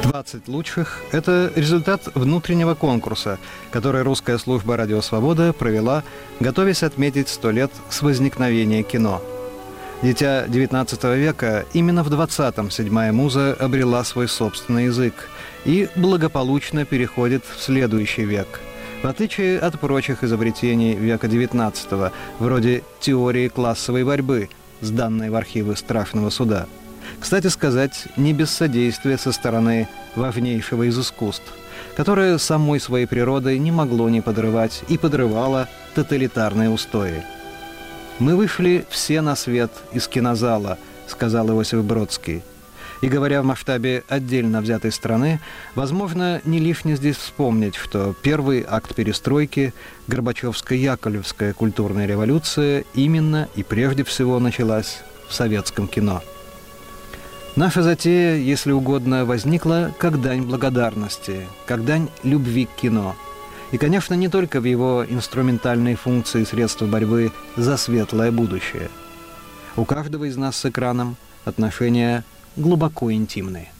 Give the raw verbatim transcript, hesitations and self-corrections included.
двадцать лучших – это результат внутреннего конкурса, который русская служба «Радио Свобода» провела, готовясь отметить сто лет с возникновения кино. Дитя девятнадцатого века, именно в двадцатом седьмая муза обрела свой собственный язык и благополучно переходит в следующий век. В отличие от прочих изобретений века девятнадцатого, вроде теории классовой борьбы, сданной в архивы Страшного суда. Кстати сказать, не без содействия со стороны важнейшего из искусств, которое самой своей природой не могло не подрывать и подрывало тоталитарные устои. «Мы вышли все на свет из кинозала», — сказал Иосиф Бродский. И говоря в масштабе отдельно взятой страны, возможно, не лишне здесь вспомнить, что первый акт перестройки, Горбачевско-Яковлевская культурная революция, именно и прежде всего началась в советском кино. Наша затея, если угодно, возникла как дань благодарности, как дань любви к кино. И, конечно, не только в его инструментальной функции средства борьбы за светлое будущее. У каждого из нас с экраном отношения глубоко интимные.